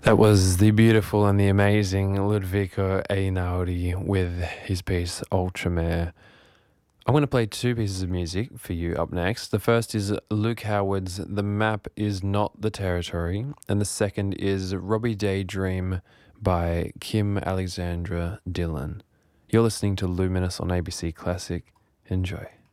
That was the beautiful and the amazing Ludovico Einaudi with his piece Ultramare. I'm going to play two pieces of music for you up next. The first is Luke Howard's The Map Is Not the Territory, and the second is Robbie Daydream by Kim Alexandra Dillon. You're listening to Luminous on ABC Classic. Enjoy.